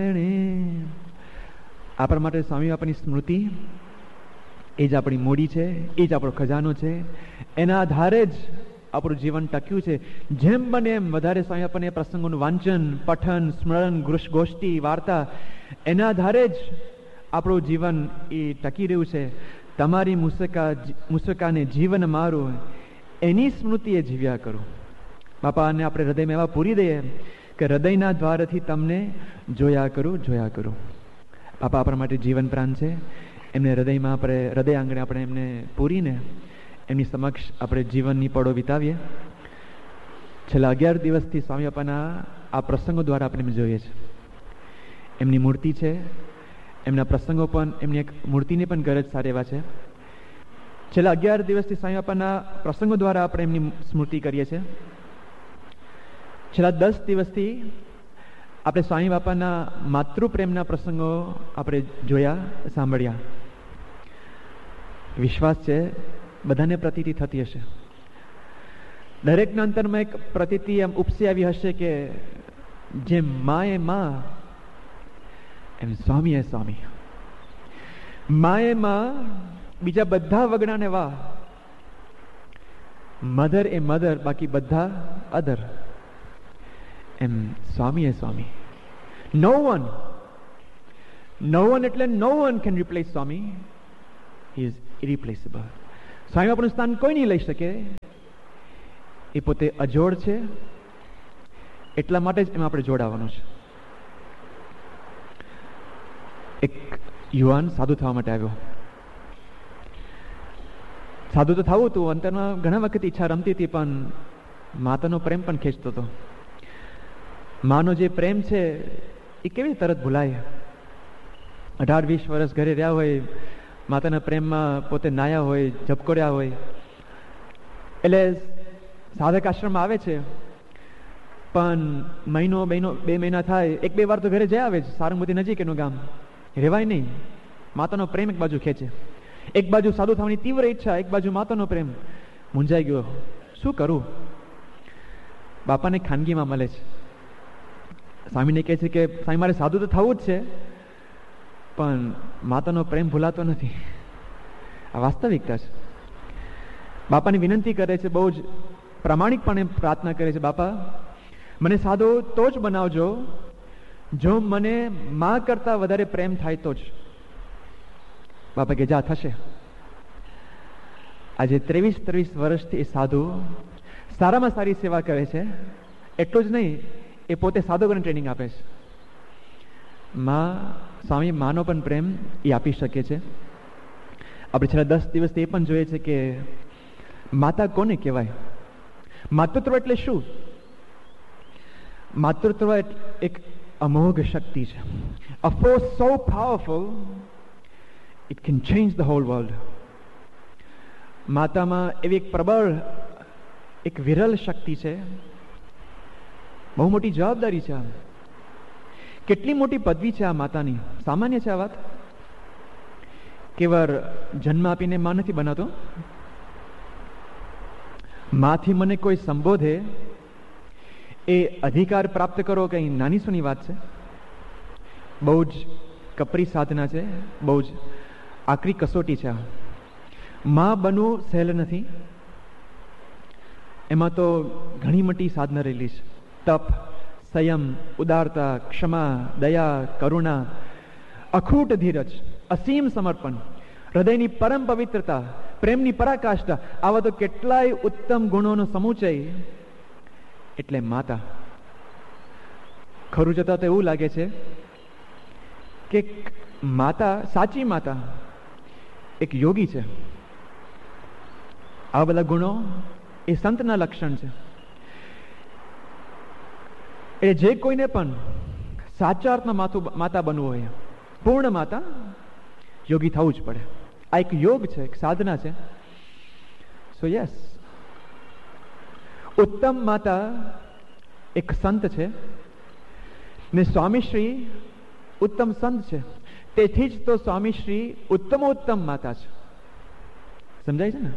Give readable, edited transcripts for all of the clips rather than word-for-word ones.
આપણા માટે સ્વામી બાપાની સ્મૃતિ એ જ આપણી મૂડી છે, એ જ આપણો ખજાનો છે. એના આધારે જ આપણું જીવન ટક્યું છે. જેમ બને એમ વધારે સ્વામી બાપાને પ્રસંગોનું વાંચન, પઠન, સ્મરણ, ગોષ્ઠી, વાર્તા, એના આધારે જ આપણું જીવન એ ટકી રહ્યું છે. તમારી મુસકાને જીવન મારું, એની સ્મૃતિએ જીવ્યા કરું. બાપાને આપણે હૃદયમાં એવા પૂરી દઈએ કે હૃદયના દ્વારથી તમને જોયા કરું. બાપા આપણા માટે જીવન પ્રાણ છે. એમને હૃદયમાં આપણે હૃદય આંગણે આપણે એમને પૂરીને એમની સમક્ષ આપણે જીવનની પળો વિતાવીએ. છેલ્લા 11 દિવસથી સ્વામી બાપાના આ પ્રસંગો દ્વારા આપણે એમ જોઈએ છે. એમની મૂર્તિ છે, એમના પ્રસંગો પણ, એમની એક મૂર્તિની પણ ગરજ સારા એવા છે. છેલ્લા 11 દિવસથી સ્વામી બાપાના પ્રસંગો દ્વારા આપણે એમની સ્મૃતિ કરીએ છીએ. છેલ્લા 10 દિવસથી આપણે સ્વામી બાપાના માતૃપ્રેમના પ્રસંગો આપણે જોયા, સાંભળ્યા. વિશ્વાસ છે બધાને પ્રતીતિ થતી હશે. દરેકના અંતરમાં એક પ્રતીતિ એમ ઉપસી આવી હશે કે જેમ માએ માં એમ સ્વામી એ સ્વામી. માએ માં, બીજા બધા વગડાને વાહ. મધર એ મધર, બાકી બધા અધર. એમ સ્વામી એ સ્વામી. નો વન એટલે નો one can replace Swami. He is ઇરિપ્લેસેબલ. સ્વામી આપણું સ્થાન કોઈ નહીં લઈ શકે. એ પોતે અજોડ છે, એટલા માટે જ એમાં આપણે જોડાવાનું છે. એક યુવાન સાધુ થવા માટે આવ્યો. સાધુ તો થવું હતું, અંતરમાં ઘણા વખત ઈચ્છા રમતી હતી, પણ માતાનો પ્રેમ પણ ખેંચતો હતો. માનો જે પ્રેમ છે એ કેવી તરત ભૂલાય. 18-20 વર્ષ ઘરે રહ્યા હોય, માતાના પ્રેમમાં પોતે નાયા હોય, ઝબકોડ્યા હોય, એટલે સાધક આશ્રમમાં આવે છે, પણ મહિનો 2 મહિના થાય, 1-2 વાર તો ઘરે જઈ આવે છે. સારંગપુરથી નજીક એનું ગામ, રહેવાય નહીં. માતાનો પ્રેમ એક બાજુ ખેંચે, એક બાજુ સાધુ થવાની તીવ્ર ઈચ્છા, એક બાજુ માતાનો પ્રેમ. મૂંઝાઈ ગયો, શું કરું? બાપાને ખાનગીમાં મળે છે. સ્વામીને કહે છે કે સ્વામી મારે સાધુ તો થવું જ છે, પણ માતાનો પ્રેમ ભૂલાતો નથી. આ વાસ્તવિકતા છે. બાપાની વિનંતી કરે છે, બહુ જ પ્રામાણિકપણે પ્રાર્થના કરે છે, બાપા મને સાધુ તો જ બનાવજો જો મને માં કરતા વધારે પ્રેમ થાય તો જ. બાપા કે જા, થશે. આજે 23 વર્ષથી એ સાધુ સારામાં સારી સેવા કરે છે. એટલું જ નહીં, એ પોતે સાધુઓને ટ્રેનિંગ આપે છે. સ્વામી માનો પણ પ્રેમ એ આપી શકે છે. આપણે છેલ્લા 10 દિવસથી એ પણ જોઈએ છે કે માતા કોને કહેવાય, માતૃત્વ એટલે શું? માતૃત્વ એક અમોઘ શક્તિ છે. A force so powerful it can change the whole world. માતામાં એવી એક પ્રબળ, એક વિરલ શક્તિ છે. બહુ મોટી જવાબદારી છે. કેટલી મોટી પદવી છે આ માતાની. સામાન્ય છે આ વાત? કેવળ જન્મ આપીને માં નથી બનાવતો. માંથી મને કોઈ સંબોધે એ અધિકાર પ્રાપ્ત કરો કઈ નાની સુની વાત છે? બહુ જ કપરી સાધના છે, બહુ જ આકરી કસોટી છે. માં બનવું સહેલ નથી. એમાં તો ઘણી મોટી સાધના રહેલી છે. તપ, સંયમ, ઉદારતા, ક્ષમા, દયા, કરુણા, અખૂટ ધીરજ, અસીમ સમર્પણ, હૃદયની પરમ પવિત્રતા, પ્રેમની પરાકાષ્ઠા, આવા તો કેટલાય ઉત્તમ ગુણોનો સમુચય એટલે માતા. ખરું જતા તો એવું લાગે છે કે માતા, સાચી માતા એક યોગી છે. આ બધા ગુણો એ સંતના લક્ષણ છે. એ જે કોઈને પણ સાચા અર્થમાં માતા બનવું હોય, પૂર્ણ માતા, યોગી થવું જ પડે. આ એક યોગ છે, એક સાધના છે. સો યસ, ઉત્તમ માતા એક સંત છે ને સ્વામીશ્રી ઉત્તમ સંત છે. તેથી જ તો સ્વામીશ્રી ઉત્તમોત્તમ માતા છે. સમજાય છે ને?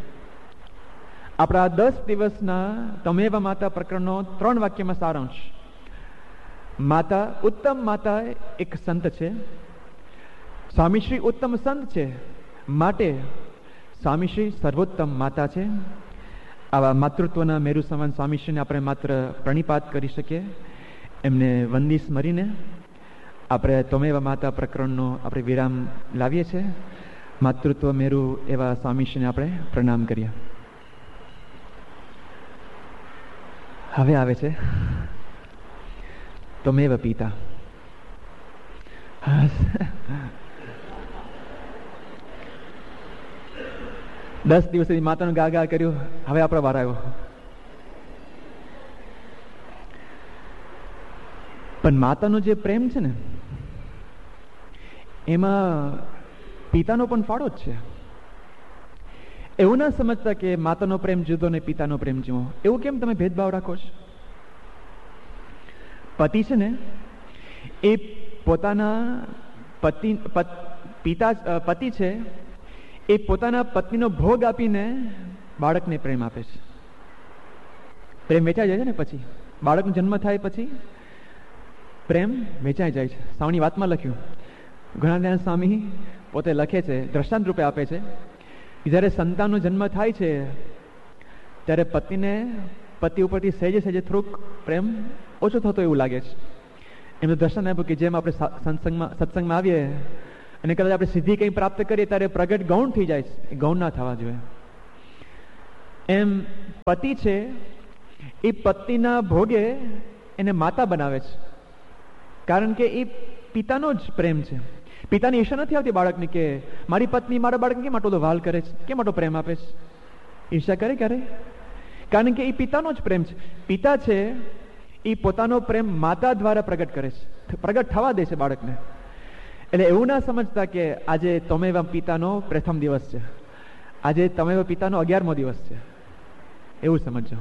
આપણા 10 દિવસના તમેવ માતા પ્રકરણનો 3 વાક્યમાં સારાંશ. માતા, ઉત્તમ માતા એક સંત છે. સ્વામીશ્રી ઉત્તમ સંત છે, માટે સ્વામીશ્રી સર્વોત્તમ માતા છે. આવા માતૃત્વના મેરુ સમાન સ્વામીશ્રીને આપણે માત્ર પ્રણિપાત કરી શકીએ. એમને વંદી સ્મરીને આપણે ત્વમેવ માતા પ્રકરણનો આપણે વિરામ લાવીએ છીએ. માતૃત્વ મેરુ એવા સ્વામીશ્રીને આપણે પ્રણામ કરીએ. હવે આવે છે ત્વમેવ પિતા. 10 દિવસ સુધી માતાનું ગા ગા કર્યું, હવે આપણો વાર આવ્યો. પણ માતાનો જે પ્રેમ છે ને, એમાં પિતાનો પણ ફાળો જ છે. એવું ના સમજતા કે માતાનો પ્રેમ જુદો ને પિતાનો પ્રેમ જુદો. એવું કેમ તમે ભેદભાવ રાખો છો? પતિ છે ને, એ પોતાના પતિ છે, એ પોતાના પત્નીનો ભોગ આપીને બાળકને પ્રેમ આપે છે. પ્રેમ વેચાઈ જાય છે ને, પછી બાળકનો જન્મ થાય પછી પ્રેમ વેચાઈ જાય છે. સ્વામીની વાતમાં લખ્યું, ઘણા સ્વામી પોતે લખે છે, દ્રષ્ટાંત રૂપે આપે છે, જ્યારે સંતાનનો જન્મ થાય છે ત્યારે પત્નીને પતિ ઉપરથી સહેજે સહેજે થોડુંક પ્રેમ ઓછો થતો એવું લાગે છે. એમનું દ્રષ્ટાંત આપ્યું કે જેમ આપણે સત્સંગમાં આવીએ અને કદાચ આપણે સિદ્ધિ કંઈ પ્રાપ્ત કરીએ ત્યારે પ્રગટ ગૌણ થઈ જાય છે. એ ગૌણ ના થવા જોઈએ. એમ પતિ છે એ પત્નીના ભોગે એને માતા બનાવે છે, કારણ કે એ પિતાનો જ પ્રેમ છે. પિતાની ઈર્ષા નથી આવતી બાળકની કે મારી પત્ની મારા બાળકને કેમ આટલો ભાલ કરે છે, કેમ આટલો પ્રેમ આપે છે. ઈર્ષા કરે ક્યારે? કારણ કે એ પિતાનો જ પ્રેમ છે. પિતા છે એ પોતાનો પ્રેમ માતા દ્વારા પ્રગટ કરે છે, પ્રગટ થવા દે છે બાળકને. એટલે એવું ના સમજતા કે આજે ત્વમેવ પિતાનો પ્રથમ દિવસ છે, આજે ત્વમેવ પિતાનો 11મો દિવસ છે, એવું સમજજો.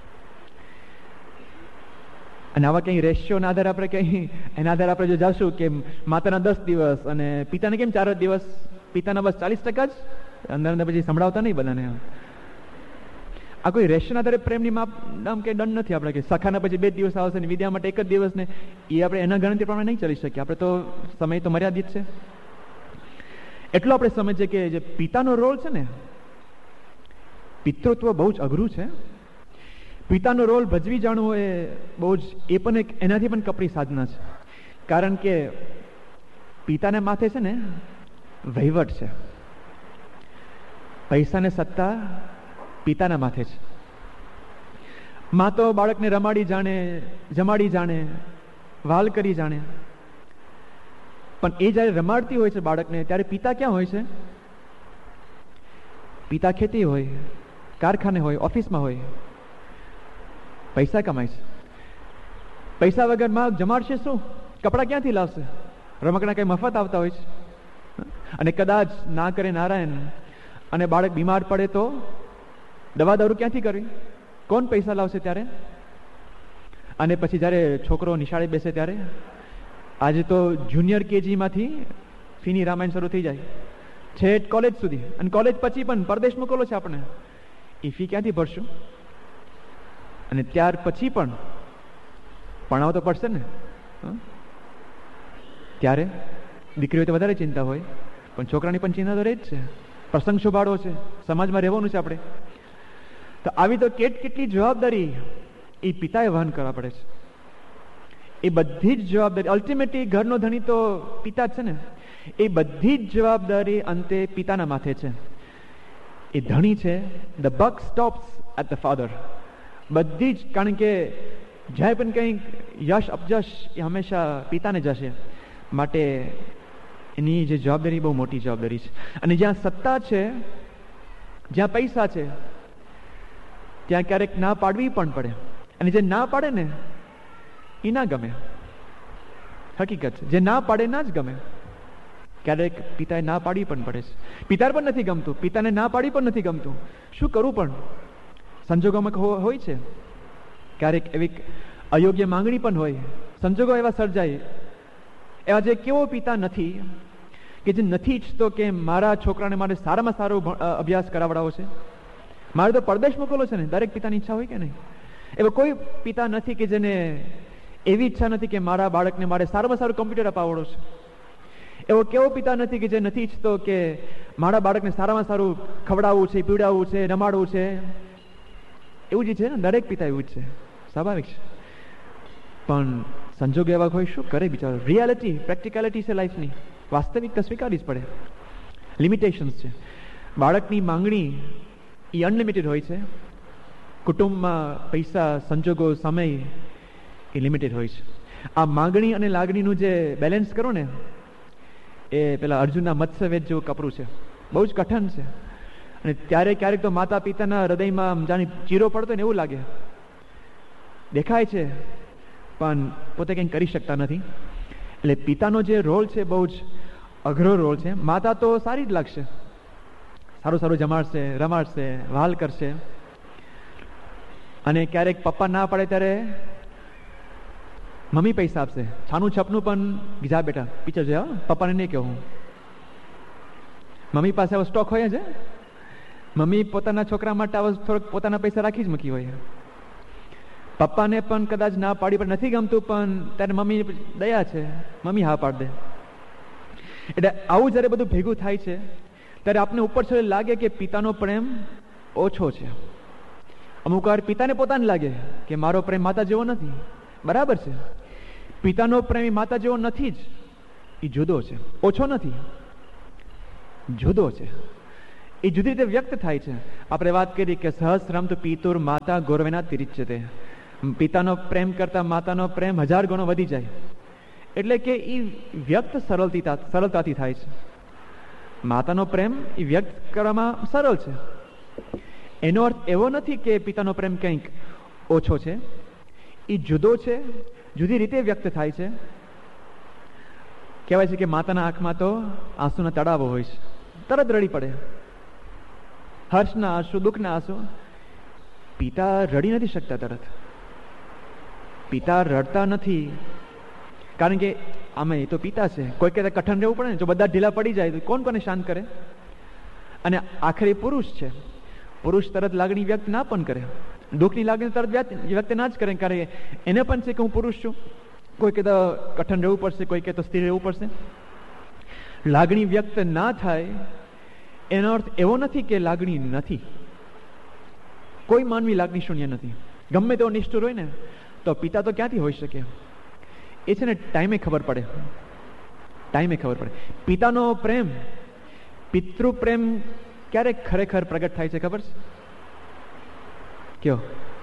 અને આવા કંઈ રેશિયોના આધારે આપણે કંઈ એના આધારે આપણે જો જાશું કે માતાના 10 દિવસ અને પિતાને કેમ 4 જ દિવસ, પિતાના બસ 40% જ, અંદર પછી સંભળાવતા નહીં બધાને. આ કોઈ રેશિયોના આધારે પ્રેમની નામ કંઈ દંડ નથી. આપણે કે સખાના પછી 2 દિવસ આવશે ને વિદ્યા માટે 1 જ દિવસ ને, એ આપણે એના ગણતરી પ્રમાણે નહીં ચાલી શકીએ. આપણે તો સમય તો મર્યાદિત છે. એટલું આપણે સમજીએ કે જે પિતાનો રોલ છે ને, પિતૃત્વ બહુ જ અઘરું છે. પિતાનો રોલ ભજવી જાણવો એ બહુ જ, એ પણ એક એનાથી પણ કપરી સાધના છે. કારણ કે પિતાના માથે છે ને વહીવટ છે. પૈસાને સત્તા પિતાના માથે છે. માં તો બાળકને રમાડી જાણે, જમાડી જાણે, વાલ કરી જાણે, પણ એ જ્યારે રમાડતી હોય છે બાળકને ત્યારે પિતા ક્યાં હોય છે? પિતા ખેતી હોય, કારખાને હોય, ઓફિસમાં હોય, પૈસા કમાય છે. પૈસા વગર માં જમાડશે શું? કપડાં ક્યાંથી લાવશે? રમકડા કઈ મફત આવતા હોય છે? અને કદાચ ના કરે નારાયણ અને બાળક બીમાર પડે તો દવા દારૂ ક્યાંથી કરવી? કોણ પૈસા લાવશે ત્યારે? અને પછી જ્યારે છોકરો નિશાળે બેસે ત્યારે, આજે તો જુનિયર કેજીમાંથી ફીની રામાયણ શરૂ થઈ જાય છેક કોલેજ સુધી, અને કોલેજ પછી પણ પરદેશ મોકલો છે આપણે, એ ફી ક્યાંથી ભરશું? અને ત્યાર પછી પણ ભણાવ તો પડશે ને. ત્યારે દીકરીઓ તો વધારે ચિંતા હોય, પણ છોકરાની પણ ચિંતા તો રહે જ છે. પ્રસંગ શોભાડવો છે, સમાજમાં રહેવાનું છે આપણે. તો આવી તો કેટલી જવાબદારી એ પિતાએ વહન કરવા પડે છે. એ બધી જ જવાબદારી અલ્ટિમેટલી ઘરનો ધણી તો પિતા જ છે ને. એ બધી જ જવાબદારી અંતે પિતાના માથે છે. એ ધણી છે, the buck stops at the father. બધી જ, કારણ કે જ્યાં પણ કંઈક યશ અપજશ એ હંમેશા પિતાને જશે. માટે એની જે જવાબદારી બહુ મોટી જવાબદારી છે. અને જ્યાં સત્તા છે, જ્યાં પૈસા છે, ત્યાં ક્યારેક ના પાડવી પણ પડે. અને જે ના પાડે ને એ ના ગમે. હકીકત છે, જે ના પાડે ના જ ગમે. ક્યારેક પિતાએ ના પાડવી પણ પડે છે. પિતાને પણ નથી ગમતું, પિતાને ના પાડવી પણ નથી ગમતું. શું કરવું? પણ સંજોગોમાં હોય છે. ક્યારેક એવી અયોગ્ય માંગણી પણ હોય, સંજોગો એવા સર્જાય. એવા જે કેવો પિતા નથી કે જે નથી ઈચ્છતો કે મારા છોકરાને મારે સારામાં સારો અભ્યાસ કરાવડાવો છે, મારે તો પરદેશ મોકલો છે ને. દરેક પિતાની ઈચ્છા હોય કે નહીં? એવો કોઈ પિતા નથી કે જેને એવી ઈચ્છા નથી કે મારા બાળકને મારે સારામાં સારું કમ્પ્યુટર અપાવડો છે. એવો કેવો પિતા નથી કે જે નથી ઈચ્છતો કે મારા બાળકને સારામાં સારું ખવડાવવું છે, પીવડાવવું છે, રમાડવું છે. એવું જ છે ને, દરેક પિતા એવું જ છે, સ્વાભાવિક છે. પણ સંજોગ એવા હોય, શું કરે બિચારો? રિયાલિટી, પ્રેક્ટિકાલિટી છે લાઈફની, વાસ્તવિકતા સ્વીકારવી જ પડે. લિમિટેશન્સ છે. બાળકની માંગણી એ અનલિમિટેડ હોય છે. કુટુંબમાં પૈસા, સંજોગો, સમય એ લિમિટેડ હોય છે. આ માંગણી અને લાગણીનું જે બેલેન્સ કરો ને, એ પેલા અર્જુનના મત્સ્યવેદ જેવું કપરું છે, બહુ જ કઠણ છે. અને ત્યારે ક્યારેક તો માતા પિતાના હૃદયમાં જાણે ચીરો પડતો ને એવું લાગે, દેખાય છે પણ પોતે કંઈ કરી શકતા નથી. એટલે પિતાનો જે રોલ છે બહુ જ અઘરો રોલ છે. માતા તો સારી જ લાગશે, સારું સારું જમાડશે, રમાડશે, વહાલ કરશે. અને ક્યારેક પપ્પા ના પડે ત્યારે મમ્મી પૈસા આપશે. છાનું છપનું પણ જા બેટા પિક્ચર છે, પપ્પાને નહીં કહું. મમ્મી પાસે આવો સ્ટોક હોય છે. મમ્મી પોતાના છોકરા માટે આવો થોડોક પોતાના પૈસા રાખી જ મૂકી હોય. પપ્પાને પણ કદાચ ના પાડી પણ નથી ગમતું, પણ ત્યારે મમ્મી દયા છે, મમ્મી હા પાડ દે. એટલે આવું જ્યારે બધું ભેગું થાય છે ત્યારે આપણે ઉપર છેલ્લે લાગે કે પિતાનો પ્રેમ ઓછો છે. અમુક વાર પિતાને પોતાને લાગે કે મારો પ્રેમ માતા જેવો નથી. બરાબર છે, પિતાનો પ્રેમ એ માતા જેવો નથી જ, એ જુદો છે, ઓછો નથી, જુદો છે. એ જુદી રીતે વ્યક્ત થાય છે. આપણે વાત કરી કે સહસ્રમ તો પિતુર માતા ગૌરવેના તિરિચ્યતે. પિતાનો પ્રેમ કરતા માતાનો પ્રેમ 1000 ગણો વધી જાય. એટલે કે એ વ્યક્ત સરળતાથી થાય છે. માતાનો પ્રેમ એ વ્યક્ત કરવામાં સરળ છે. એનો અર્થ એવો નથી કે પિતાનો પ્રેમ કંઈક ઓછો છે. એ જુદો છે, જુદી રીતે વ્યક્ત થાય છે. કહેવાય છે કે માતાના આંખમાં તો આંસુના તળાવો હોય છે, તરત રડી પડે. હર્ષના આંસુ, દુઃખના આંસુ. પિતા રડી નથી શકતા તરત. પિતા રડતા નથી, કારણ કે આમે એ તો પિતા છે. કોઈ કહેતા કઠણ રહેવું પડે ને, જો બધા ઢીલા પડી જાય તો કોણ કોને શાંત કરે? અને આખરે પુરુષ છે. પુરુષ તરત લાગણી વ્યક્ત ના પણ કરે, દુઃખની લાગણી તરત વ્યક્ત ના જ કરે, કારણ કે એને પણ છે કે હું પુરુષ છું. કોઈ કહેતા કઠણ રહેવું પડશે, કોઈ કહેતો સ્થિર રહેવું પડશે. લાગણી વ્યક્ત ના થાય એનો અર્થ એવો નથી કે લાગણી નથી. કોઈ માનવી લાગણી શૂન્ય નથી. ગમે તેવો નિષ્ઠુર હોય ને તો પિતા તો ક્યાંથી હોઈ શકે? એ છે ને ટાઈમે ખબર પડે, ટાઈમે ખબર પડે. પિતાનો પ્રેમ, પિતૃ પ્રેમ ક્યારે ખરેખર પ્રગટ થાય છે ખબર છે? કયો?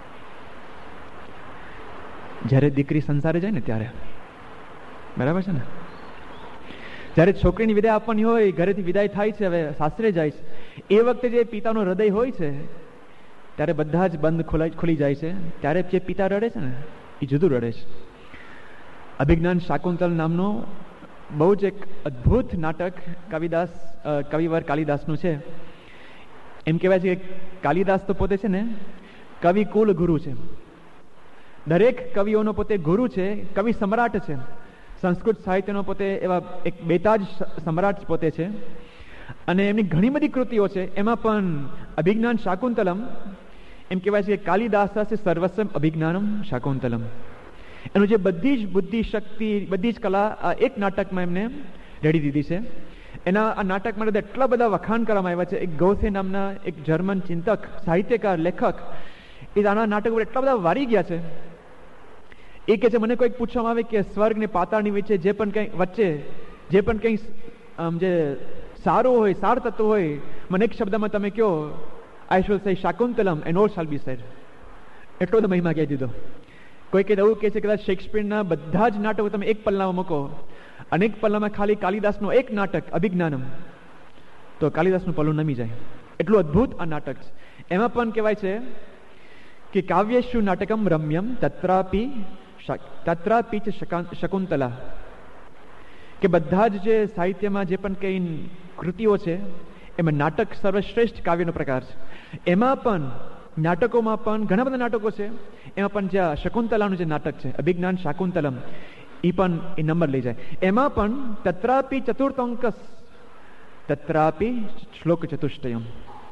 જ્યારે દીકરી સંસારે જાય ને ત્યારે. બરાબર છે ને? જ્યારે છોકરીની વિદાય આપવાની હોય, ઘરેથી વિદાય થાય છે, હવે સાસરે જાય છે, એ વખતે જે પિતાનો હૃદય હોય છે ત્યારે બધા જ બંધ ખુલી જાય છે. ત્યારે જે પિતા રડે છે ને એ જુદું રડે છે. અભિજ્ઞાન શાકુંતલ નામનું બહુ જ એક અદ્ભુત નાટક કવિવર કાલિદાસનું છે. એમ કહેવાય છે કે કાલિદાસ તો પોતે છે ને કવિ કુલ ગુરુ છે. દરેક કવિઓનો પોતે ગુરુ છે, કવિ સમ્રાટ છે. સંસ્કૃત સાહિત્યનો પોતે એવા એક બેતાજ સમ્રાટ પોતે છે. અને એમની ઘણી બધી કૃતિઓ છે. એમાં પણ અભિજ્ઞાન શાકુંતલમ એમ કહેવાય છે કે કાલિદાસ સર્વસ્વમ અભિજ્ઞાનમ શાકુંતલમ. એનું જે બધી જ બુદ્ધિ શક્તિ, બધી જ કલા આ એક નાટકમાં એમને રેડી દીધી છે. એના આ નાટક માટે એટલા બધા વખાણ કરવામાં આવ્યા છે. એક ગૌસે નામના એક જર્મન ચિંતક, સાહિત્યકાર, લેખક, એ આના નાટક ઉપર એટલા બધા વારી ગયા છે. એ કે છે, મને કોઈક પૂછવામાં આવે કે સ્વર્ગ ને પાતાળની વચ્ચે જે પણ કંઈ જે સારું હોય, સાર તત્વ હોય, મને એક શબ્દમાં તમે કહો, આઈ શુડ સે શાકુંતલમ એન્ડ ઓલ શાલ બી સેડ. એટલો બધો મહિમા કહી દીધો. કોઈ કે એવું કહે છે કદાચ શેક્સપિયરના બધા જ નાટકો તમે એક પલ્લામાં મૂકો, અનેક પલ્લામાં ખાલી કાલિદાસનું એક નાટક અભિજ્ઞાનમ, તો કાલિદાસનું પલ્લું નમી જાય. એટલું અદ્ભુત આ નાટક છે. એમાં પણ કહેવાય છે કે કાવ્યેષુ નાટકમ રમ્યમ તત્રાપી ચ શકુંતલા. કે બધા જ જે સાહિત્યમાં જે પણ કઈ કૃતિઓ છે એમાં નાટક સર્વશ્રેષ્ઠ કાવ્યનો પ્રકાર છે. એમાં પણ નાટકોમાં પણ ઘણા બધા નાટકો છે. એમાં પણ જે શકુંતલાનું જે નાટક છે અભિજ્ઞાન શાકુંતલમ, એ પણ એ નંબર લઈ જાય. એમાં પણ તત્રાપી ચતુર્થોંકસ, તત્રાપી શ્લોક ચતુષ્ટયમ,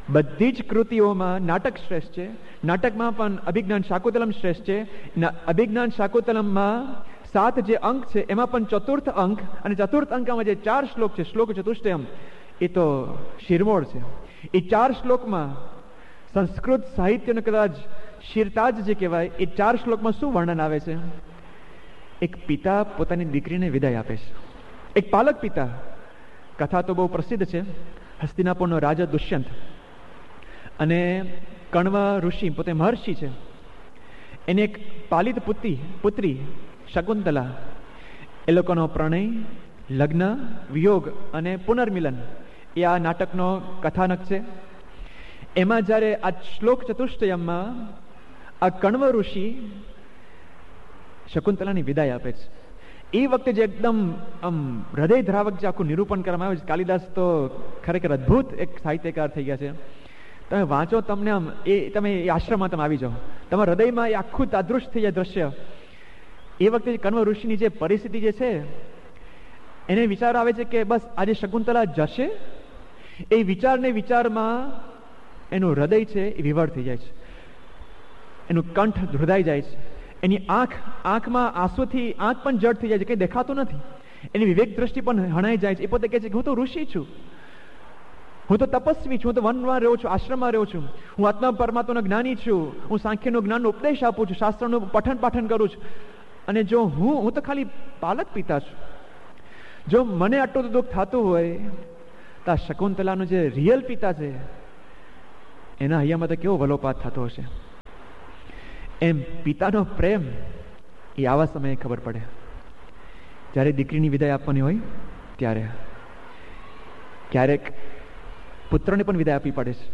બધી જ કૃતિઓમાં નાટક શ્રેષ્ઠ છે. નાટકમાં પણ અભિજ્ઞાન શાકુંતલમ શ્રેષ્ઠ છે. અભિજ્ઞાન શાકુંતલમમાં 7 જે અંક છે એમાં પણ ચતુર્થ અંક, અને ચતુર્થ અંકમાં જે 4 શ્લોક છે, શ્લોક ચતુષ્ટયમ, એ તો શિરમોળ છે. એ 4 શ્લોકમાં સંસ્કૃત સાહિત્યનો કદાચ શિરતાજ જે કહેવાય, એ 4 શ્લોકમાં શું વર્ણન આવે છે? એક પિતા પોતાની દીકરીને વિદાય આપે છે. એક પાલક પિતા. કથા તો બહુ પ્રસિદ્ધ છે. હસ્તિનાપુરનો રાજા દુષ્યંત અને કણવ ઋષિ, પોતે મહર્ષિ છે, એની એક પાલિત પુત્રી શકુંતલા, એ લોકોનો પ્રણય, લગ્ન, વિયોગ અને પુનર્મિલન એ આ નાટકનો કથાનક છે. એમાં જ્યારે આ શ્લોક ચતુષ્ટયમમાં આ કણવ ઋષિ શકુંતલાની વિદાય આપે છે, એ વખતે જે એકદમ આમ હૃદય ધ્રાવક જે આખું નિરૂપણ કરવામાં આવ્યું છે, કાલિદાસ તો ખરેખર અદ્ભુત એક સાહિત્યકાર થઈ ગયા છે. તમે વાંચો, તમને આમ તમે એ આશ્રમમાં તમે આવી જાઓ, તમારા હૃદયમાં એ આખું તાદૃશ થઈ જાય દ્રશ્ય. એ વખતે કણવ ઋષિની જે પરિસ્થિતિ જે છે, એને વિચાર આવે છે કે બસ આજે શકુંતલા જશે. એ વિચારમાં એનું હૃદય છે એ વિવળ થઈ જાય છે, એનું કંઠ ધ્રુધાઈ જાય છે, એની આંખમાં આંસુથી આંખ પણ જડ થઈ જાય છે, કંઈ દેખાતું નથી. એની વિવેક દ્રષ્ટિ પણ હણાઈ જાય છે. એ પોતે કહે છે કે હું તો ઋષિ છું, હું તો તપસ્વી છું, હું તો વનમાં રહું છું, આશ્રમમાં રહું છું, હું આત્મા પરમાત્માનો જ્ઞાની છું, હું સાંખ્યનું જ્ઞાનનો ઉપદેશ આપું છું, શાસ્ત્રનું પાઠન કરું છું. અને જો હું તો ખાલી પાલક પિતા છું. જો મને આટલું દુઃખ થતું હોય તો આ શકુંતલાનો જે રિયલ પિતા છે એના હૈયામાં તો કેવો વલોપાત થતો હશે. એમ પિતાનો પ્રેમ એ આવા સમયે ખબર પડે, જ્યારે દીકરીની વિદાય આપવાની હોય ત્યારે. ક્યારેક પુત્રને પણ વિદાય આપવી પડે છે.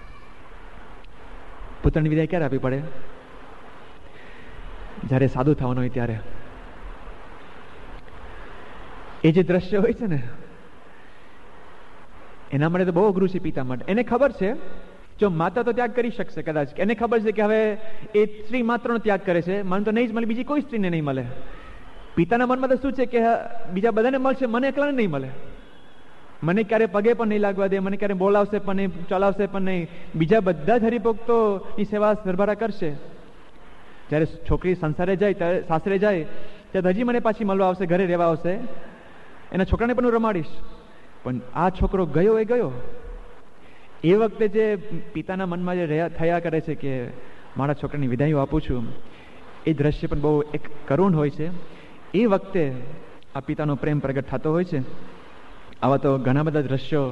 પુત્રની વિદાય ક્યારે આપવી પડે? જ્યારે સાદું થવાનું હોય ત્યારે. એ જે દ્રશ્ય હોય છે ને, એના માટે તો બહુ અઘરું છે પિતા માટે. એને ખબર છે, જો માતા તો ત્યાગ કરી શકશે કદાચ, એને ખબર છે કે હવે એ સ્ત્રી માત્રનો ત્યાગ કરે છે, મને તો નહીં જ મળે, બીજી કોઈ સ્ત્રીને નહીં મળે. પિતાના મનમાં તો શું છે કે બીજા બધાને મળશે, મને એકલાને નહીં મળે. મને ક્યારે પગે પણ નહીં લાગવા દે, મને ક્યારે બોલાવશે પણ નહીં, ચલાવશે પણ નહીં. બીજા બધા જ હરિભક્તોની સેવા સરભરા કરશે. જ્યારે છોકરી સંસારે જાય, ત્યારે સાસરે જાય, ત્યારે હજી મને પાછી મળવા આવશે, ઘરે રહેવા આવશે, એના છોકરાને પણ હું રમાડીશ. પણ આ છોકરો ગયો એ ગયો. એ વખતે જે પિતાના મનમાં જે થયા કરે છે કે મારા છોકરાની વિદાય આપું છું, એ દ્રશ્ય પણ બહુ એક કરુણ હોય છે. એ વખતે આ પિતાનો પ્રેમ પ્રગટ થતો હોય છે. આવા તો ઘણા બધા દ્રશ્યો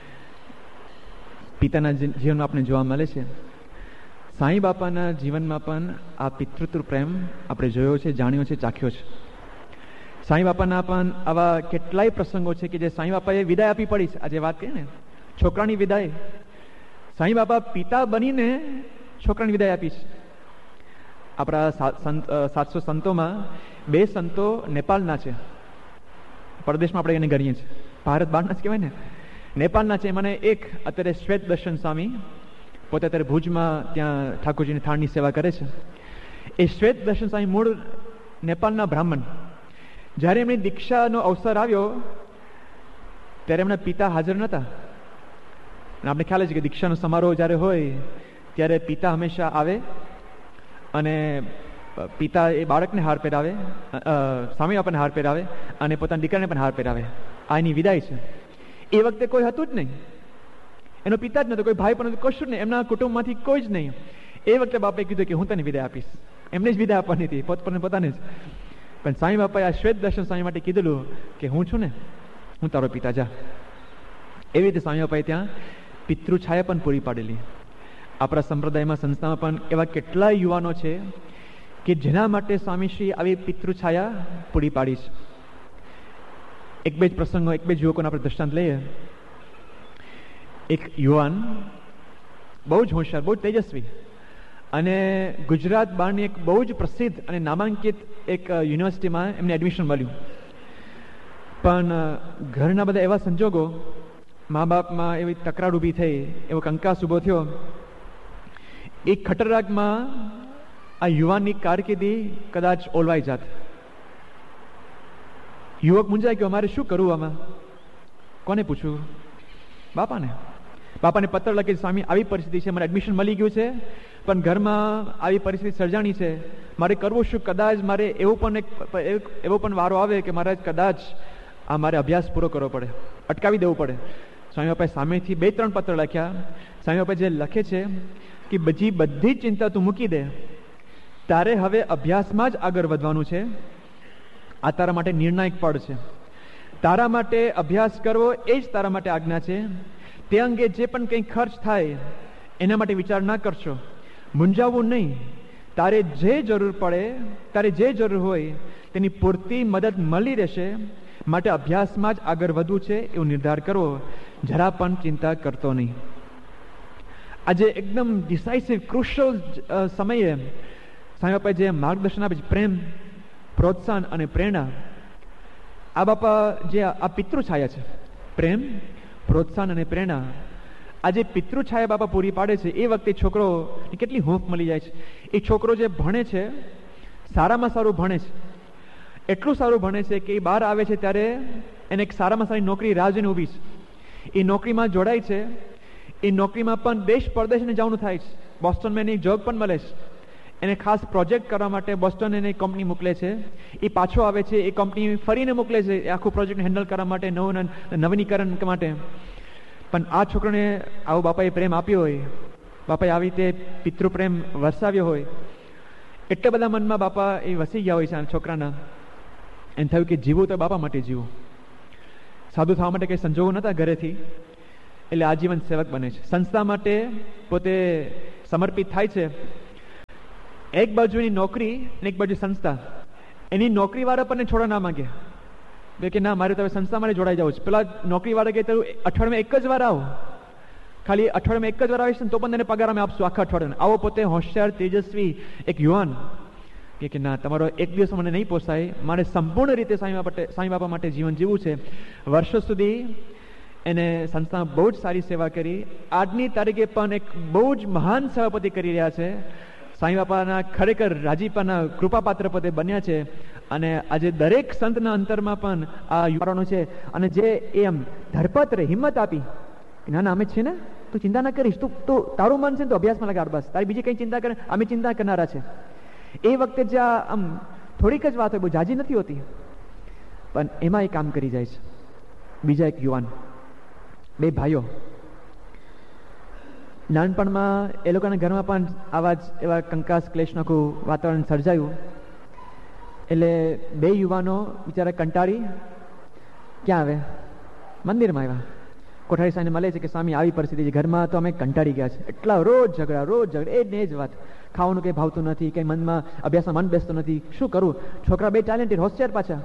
પિતાના જીવનમાં આપણે જોવા મળે છે. સાંઈ બાપાના જીવનમાં પણ આ પિતૃત્વ પ્રેમ આપણે જોયો છે, જાણ્યો છે, ચાખ્યો છે. સાંઈ બાપાના પણ આવા કેટલાય પ્રસંગો છે કે જે સાંઈ બાપાએ વિદાય આપવી પડી છે. આજે વાત કરીએ ને છોકરાની વિદાય, સાંઈ બાપા પિતા બનીને છોકરાની વિદાય આપી છે. આપણા 700 સંતોમાં 2 સંતો નેપાળના છે. પરદેશમાં આપણે એને ગણીએ છીએ, ભારત બહારના જ કહેવાય ને. નેપાળના છે. મને એક અત્યારે શ્વેત દર્શન સ્વામી, પોતે અત્યારે ભુજમાં ત્યાં ઠાકોરજીની થાળની સેવા કરે છે. એ શ્વેત દર્શન સ્વામી મૂળ નેપાળના બ્રાહ્મણ. જ્યારે એમની દીક્ષાનો અવસર આવ્યો ત્યારે એમના પિતા હાજર નહોતા. આપણે ખ્યાલ છે કે દીક્ષાનો સમારોહ જ્યારે હોય ત્યારે પિતા હંમેશા આવે અને પિતા એ બાળકને હાર પહેરાવે, સ્વામી બાપાને હાર પહેરાવે અને પોતાના દીકરાને પણ હાર પહેરાવે. આ એની વિદાય છે. એ વખતે કોઈ હતું જ નહીં, એનો પિતા જ નહોતો, કોઈ ભાઈ પણ કશું જ નહીં, એમના કુટુંબમાંથી કોઈ જ નહીં. એ વખતે બાપાએ કીધું કે હું તને વિદાય આપીશ. એમને જ વિદાય આપવાની હતી, પોતાને જ. પણ સાંઈ બાપાએ આ શ્વેત દર્શન સ્વામી માટે કીધેલું કે હું છું ને, હું તારો પિતા, જા. એવી રીતે સ્વામી બાપાએ ત્યાં પિતૃછાયા પણ પૂરી પાડેલી. આપણા સંપ્રદાયમાં, સંસ્થામાં પણ એવા કેટલાય યુવાનો છે કે જેના માટે સ્વામીશ્રી આવી પિતૃછાયા પૂરી પાડી છે. એક બે જ પ્રસંગો, એક બે જ યુવકોને આપણે દ્રષ્ટાંત લઈએ. એક યુવાન બહુ જ હોશિયાર, બહુ જ તેજસ્વી, અને ગુજરાત બહારની એક બહુ જ પ્રસિદ્ધ અને નામાંકિત એક યુનિવર્સિટીમાં એમને એડમિશન મળ્યું. પણ ઘરના બધા એવા સંજોગો, મા બાપમાં એવી તકરાર ઊભી થઈ, એવો કંકાસ ઊભો થયો. એક ખટરાગમાં આ યુવાનની કારકિર્દી કદાચ ઓલવાઈ જાત. યુવક મૂંઝાય કે અમારે શું કરવું, આમાં કોને પૂછવું? બાપાને. બાપાને પત્ર લખી, સ્વામી આવી પરિસ્થિતિ છે, મને એડમિશન મળી ગયું છે, પણ ઘરમાં આવી પરિસ્થિતિ સર્જાણી છે, મારે કરવું શું? કદાચ મારે એવો પણ વારો આવે કે મારે કદાચ આ મારે અભ્યાસ પૂરો કરવો પડે, અટકાવી દેવું પડે. સ્વામી બાપાએ સામેથી 2-3 પત્ર લખ્યા. સ્વામી બાપા જે લખે છે કે બધી જ ચિંતા તું મૂકી દે, તારે હવે અભ્યાસમાં જ આગળ વધવાનું છે. આ તારા માટે નિર્ણાયક પડ છે. તારા માટે અભ્યાસ કરવો એ જ તારા માટે આજ્ઞા છે. તે અંગે જે પણ કંઈ ખર્ચ થાય એના માટે વિચાર ના કરશો, મૂંઝાવવું નહીં. તારે જે જરૂર પડે, તારે જે જરૂર હોય તેની પૂરતી મદદ મળી રહેશે. માટે અભ્યાસમાં જ આગળ વધવું છે એવો નિર્ધાર કરવો, જરા પણ ચિંતા કરતો નહીં. આજે એકદમ ડિસાઇસિવ ક્રુશિયલ સમયે સ્વામી બાપાએ જે માર્ગદર્શન આપે છે, પ્રેમ, પ્રોત્સાહન અને પ્રેરણા, આ બાપા જે આ પિતૃછાયા છે, પ્રેમ, પ્રોત્સાહન અને પ્રેરણા, આ જે પિતૃછાયા બાપા પૂરી પાડે છે, એ વખતે છોકરો કેટલી હૂંફ મળી જાય છે. એ છોકરો જે ભણે છે, સારામાં સારું ભણે છે, એટલું સારું ભણે છે કે એ બહાર આવે છે ત્યારે એને એક સારામાં સારી નોકરી રાહ જોઈને ઊભી છે. એ નોકરીમાં જોડાય છે. એ નોકરીમાં પણ દેશ પરદેશને જવાનું થાય છે. બોસ્ટનમાં એની જોબ પણ મળે છે. એને ખાસ પ્રોજેક્ટ કરવા માટે બોસ્ટન એને કંપની મોકલે છે. એ પાછો આવે છે, એ કંપની ફરીને મોકલે છે એ આખું પ્રોજેક્ટ હેન્ડલ કરવા માટે, નવીનીકરણ માટે. પણ આ છોકરાને આવો બાપાએ પ્રેમ આપ્યો હોય, બાપાએ આવી રીતે પિતૃપ્રેમ વરસાવ્યો હોય, એટલા બધા મનમાં બાપા એ વસી ગયા હોય છે આ છોકરાના. એમ થયું કે જીવું તો બાપા માટે જીવું. સાધુ થવા માટે કંઈ સંજોગો નહોતા ઘરેથી, એટલે આજીવન સેવક બને છે. સંસ્થા માટે પોતે સમર્પિત થાય છે. એક બાજુ એની નોકરી અને એક બાજુ સંસ્થા. એની નોકરી વાળા પણ છોડવા ના માંગે કે ના, મારે તો હવે સંસ્થા માટે જોડાઈ જવું છે. પેલા નોકરી વાળા કહે તો અઠવાડિયામાં એક જ વાર આવો, ખાલી અઠવાડિયામાં એક જ વાર આવીશ ને તો પણ તેને પગાર અમે આપશું આખા અઠવાડિયાનો. આવો પોતે હોશિયાર, તેજસ્વી એક યુવાન કે ના, તમારો એક દિવસ મને નહીં પોસાય, મારે સંપૂર્ણ રીતે સાંઈ બાપા માટે જીવન જીવવું છે. વર્ષો સુધી એને સંસ્થામાં બહુ જ સારી સેવા કરી. આજની તારીખે પણ એક બહુ જ મહાન સેવાપતિ કરી રહ્યા છે. સાંઈ બાપાના ખરેખર રાજીપાના કૃપાપાત્ર પદે બન્યા છે. અને આજે દરેક સંતના અંતરમાં પણ આ યુવાનો છે. અને જે એમ ધરપત હિંમત આપી, ના ના અમે છે ને, તું ચિંતા ના કરીશ, તું તારું મન છે ને તો અભ્યાસમાં લગાડ, બસ તારી બીજી કંઈ ચિંતા કરે, અમે ચિંતા કરનારા છે. એ વખતે જ્યાં આમ થોડીક જ વાત હોય, બહુ જાજી નથી હોતી, પણ એમાં એ કામ કરી જાય છે. બીજા એક યુવાન, 2 ભાઈઓ, નાનપણમાં એ લોકોના ઘરમાં પણ આવા જ એવા કંકાસ ક્લેશનકું વાતાવરણ સર્જાયું. એટલે 2 યુવાનો બિચારા કંટાળી ક્યાં આવે, મંદિરમાં આવ્યા. કોઠારી સાહેબને મળે છે કે સ્વામી આવી પરિસ્થિતિ છે, ઘરમાં તો અમે કંટાળી ગયા છે, એટલા રોજ ઝઘડા, એ જ ને એ જ વાત, ખાવાનું કંઈ ભાવતું નથી, કંઈ મનમાં અભ્યાસમાં મન બેસતું નથી, શું કરું? છોકરા 2 ટેલેન્ટેડ, હોશિયાર પાછા.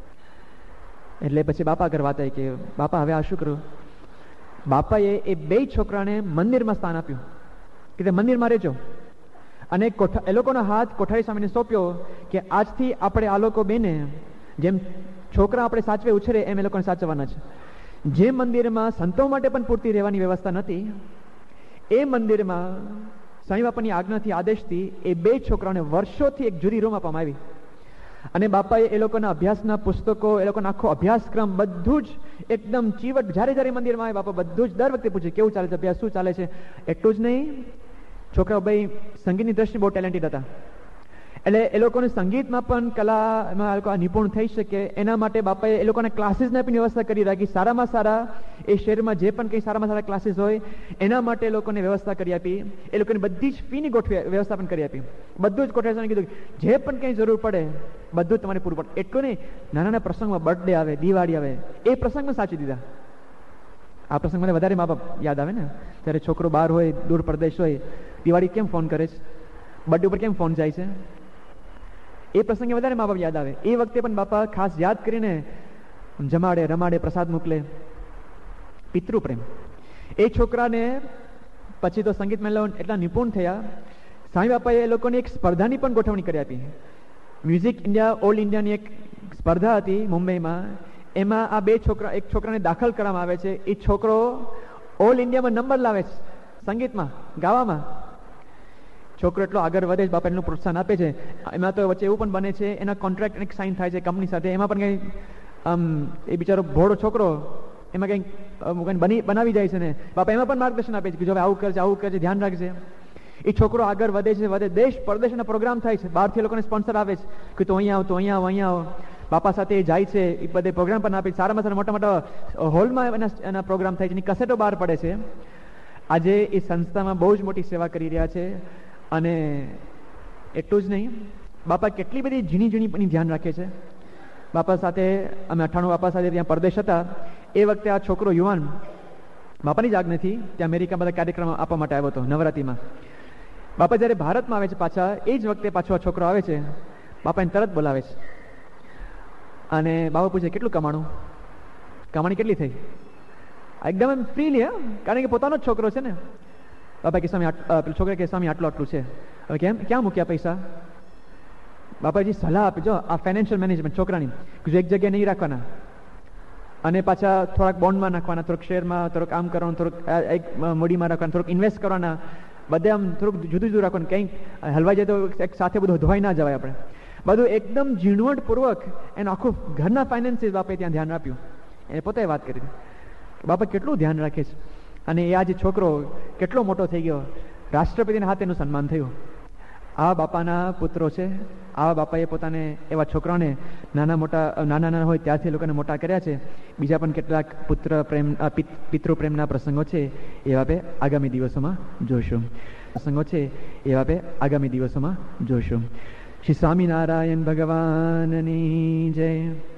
એટલે પછી બાપા આગળ વાત આવી કે બાપા હવે આ શું કરું? બાપાએ એ 2 છોકરાને મંદિરમાં સ્થાન આપ્યું કે તે મંદિરમાં રહેજો. અને એ લોકોનો હાથ કોઠારી સ્વામીને સોંપ્યો કે આજથી આપણે આ લોકો બેને જેમ છોકરા આપણે સાચવે ઉછરે એમ એ લોકોને સાચવવાના છે. જે મંદિરમાં સંતો માટે પણ પૂરતી રહેવાની વ્યવસ્થા નથી, એ મંદિરમાં સ્વામી બાપાની આજ્ઞાથી, આદેશથી એ 2 છોકરાઓને વર્ષોથી એક જુદી રૂમ આપવામાં આવી. અને બાપાએ એ લોકોના અભ્યાસના પુસ્તકો, એ લોકોનો આખો અભ્યાસક્રમ બધું જ એકદમ ચીવટ, જ્યારે મંદિરમાં આવે બાપા બધું જ દર વખતે પૂછે કેવું ચાલે છે અભ્યાસ, શું ચાલે છે. એટલું જ નહીં, છોકરાઓ ભાઈ સંગીતની દ્રષ્ટિએ બહુ ટેલેન્ટેડ હતા. એટલે એ લોકોને સંગીતમાં પણ કલામાં એ લોકો નિપુણ થઈ શકે એના માટે બાપાએ એ લોકોના ક્લાસીસને પણ વ્યવસ્થા કરી રાખી. સારામાં સારા એ શહેરમાં જે પણ કંઈ સારામાં સારા ક્લાસીસ હોય એના માટે એ લોકોને વ્યવસ્થા કરી આપી. એ લોકોની બધી જ ફીની વ્યવસ્થા પણ કરી આપી. બધું જ કોઠારી કીધું જે પણ કંઈ જરૂર પડે બધું જ તમારે પૂરું પડે. એટલું નહીં, નાના પ્રસંગમાં બર્થડે આવે, દિવાળી આવે, એ પ્રસંગમાં સાચી દીધા. આ પ્રસંગ મને વધારે મા બાપ યાદ આવે ને, ત્યારે છોકરો બહાર હોય, દૂર પ્રદેશ હોય, દિવાળી કેમ ફોન કરે છે, બર્થડે ઉપર કેમ ફોન જાય છે, એ પ્રસંગે વધારે મા બાપ યાદ આવે. એ વખતે પણ બાપા ખાસ યાદ કરીને જમાડે, રમાડે, પ્રસાદ મોકલે. પિતૃપ્રેમ. એ છોકરાને પછી તો સંગીતમાં એટલા નિપુણ થયા, સ્વામી બાપાએ એ લોકોની એક સ્પર્ધાની પણ ગોઠવણી કરી આપી. મ્યુઝિક ઇન્ડિયા ઓલ ઇન્ડિયાની એક સ્પર્ધા હતી મુંબઈમાં. એમાં આ 2 છોકરા, એક છોકરાને દાખલ કરવામાં આવે છે. એ છોકરો ઓલ ઇન્ડિયામાં નંબર લાવે છે સંગીતમાં, ગાવામાં. છોકરો એટલો આગળ વધે છે, બાપા એનું પ્રોત્સાહન આપે છે. એમાં તો વચ્ચે એવું પણ બને છે એના કોન્ટ્રાક્ટ સાઇન થાય છે કંપની સાથે, એમાં પણ કંઈ એ બિચારો ભોળો છોકરો એમાં કંઈક બનાવી જાય છે ને બાપા એમાં પણ માર્ગદર્શન આપે છે કે જો આવું કરજે ધ્યાન રાખજે. એ છોકરો આગળ વધે, દેશ પરદેશના પ્રોગ્રામ થાય છે, બહારથી લોકોને સ્પોન્સર આવે છે કે તું અહીંયા આવો. બાપા સાથે જાય છે, એ બધે પ્રોગ્રામ પણ આપે છે, સારામાં સારા મોટા મોટા હોલમાં એના પ્રોગ્રામ થાય છે, એની કસેટો બહાર પડે છે. આજે એ સંસ્થામાં બહુ જ મોટી સેવા કરી રહ્યા છે. અને એટલું જ નહીં, બાપા કેટલી બધી ઝીણી પણ ધ્યાન રાખે છે. બાપા સાથે અમે 98 બાપા સાથે ત્યાં પરદેશ હતા એ વખતે આ છોકરો યુવાન બાપાની જ આજ્ઞાથી ત્યાં અમેરિકા બધા કાર્યક્રમ આપવા માટે આવ્યો હતો નવરાત્રિમાં. બાપા જ્યારે ભારતમાં આવે છે પાછા, એ જ વખતે પાછો આ છોકરો આવે છે. બાપા એને તરત બોલાવે છે અને બાપા પૂછે કેટલું કમાણી કેટલી થઈ? એકદમ એમ ફ્રીલી, કારણ કે પોતાનો જ છોકરો છે ને. બાપા કે સ્વામી છોકરા કે સ્વામી આટલું છે. હવે કેમ ક્યાં મૂક્યા પૈસા? બાપાજી સલાહ આપી, જો આ ફાઇનાન્શિયલ મેનેજમેન્ટ છોકરાની, એક જગ્યાએ નહીં રાખવાના અને પાછા થોડાક બોન્ડમાં નાખવાના, થોડુંક શેરમાં, થોડુંક આમ કરવાનું, થોડુંક એક મૂડીમાં રાખવાના, થોડુંક ઇન્વેસ્ટ કરવાના, બધે આમ થોડુંક જુદું રાખવાનું. કંઈક હલવાઈ જાય તો એક સાથે બધું ધોવાઈ ના જવાય. આપણે બધું એકદમ ઝીણવટપૂર્વક એનું આખું ઘરના ફાઇનાન્સીસ બાપાએ ત્યાં ધ્યાન આપ્યું. એને પોતે વાત કરી બાપા કેટલું ધ્યાન રાખે છે. અને એ આજે છોકરો કેટલો મોટો થઈ ગયો, રાષ્ટ્રપતિના હાથે એનું સન્માન થયું. આ બાપાના પુત્રો છે. આવા બાપાએ પોતાને એવા છોકરાઓને નાના હોય ત્યારથી લોકોને મોટા કર્યા છે. બીજા પણ કેટલાક પિતૃ પ્રેમના પ્રસંગો છે એ આપણે આગામી દિવસોમાં જોઈશું. શ્રી સ્વામિનારાયણ ભગવાનની જય.